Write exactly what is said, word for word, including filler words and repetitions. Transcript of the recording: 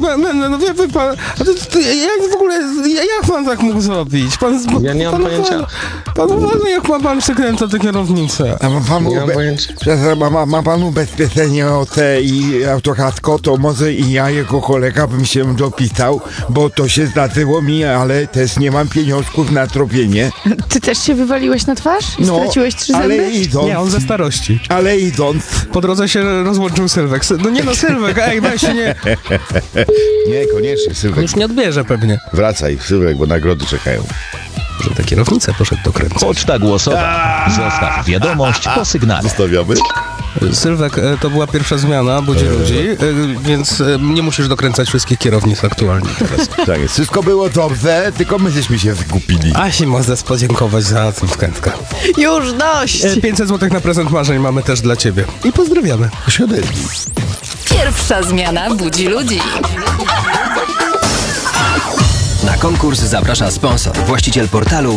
no, no wie, wie pan, a to, to, jak w ogóle, jak pan tak mógł zrobić? Pan, Ja nie mam pan, pojęcia. Pan uważa, jak ma pan przekręca tę kierownicę. A ma pan, Nie mam ube- pojęcia. Przepraszam, ma, ma, ma pan ubezpieczenie O T i autokasko, to może i ja, jego kolega, bym się dopisał, bo to się zdarzyło mi, ale też nie mam pieniążków na tropienie. Ty też się wywaliłeś na twarz i straciłeś trzy zęby? ale idąc, Nie, on ze starości. ale idąc, Po drodze się rozłączył Sylwek. Sy- No nie no, Sylwek, ej, weź się nie... Nie, koniecznie, Sylwek. Już nie odbierze pewnie. Wracaj, Sylwek, bo nagrody czekają. Że tę kierownicę poszedł dokręcać. Poczta głosowa. Zostaw wiadomość po sygnale. Zostawiamy? Sylwek, e, to była pierwsza zmiana, budzi ludzi, e, więc e, nie musisz dokręcać wszystkich kierownic aktualnie teraz. Tak jest. Wszystko było dobrze, tylko my żeśmy się zgupili. A się można podziękować za tę wkrętkę. Już dość! E, pięćset złotych na prezent marzeń mamy też dla ciebie. I pozdrawiamy. Siodeli. Pierwsza zmiana budzi ludzi. Na konkurs zaprasza sponsor, właściciel portalu